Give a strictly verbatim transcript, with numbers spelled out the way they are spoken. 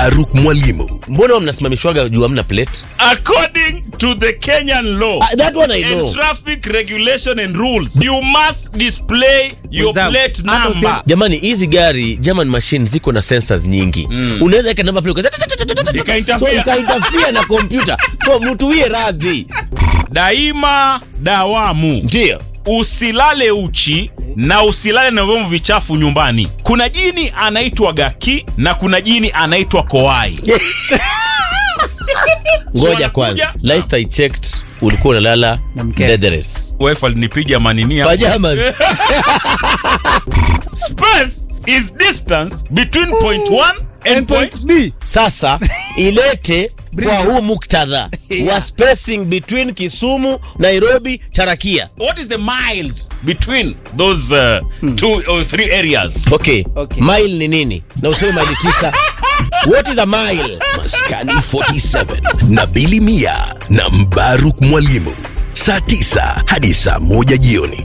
Mbaruk Mwalimu. Mbona mnasimamishwaga juu hamna plate? According to the Kenyan law, uh, that one I know. And traffic regulation and rules, you must display your Without, plate number. Jamani, hizi gari German machine ziko na sensors nyingi. Mm. Unaweza weka number plate Ika-interfere. so, ika-interfere na computer. So mtuwie radhi. Daima dawamu. Ndio. Usilale uchi na usilale na vyombo vichafu nyumbani. Kuna jini anaitwa Gaki na kuna jini anaitwa Kowai. Ngoja kwanza. Last I checked, ulikuwa unalala bederes. Wife alinipiga manini hapo. Pajamas. Space is distance between point one and point B. Sasa ilete kwa huu muktadha wa spacing between Kisumu, Nairobi, Tarakia. What is the miles between those uh, hmm. two or three areas? Okay. Okay. Mile ni nini? Na useme mile tisa. What is a mile? Maskani forty-seven na Billy Mia na Mbaruk Mwalimu. Saa tisa hadi saa moja jioni.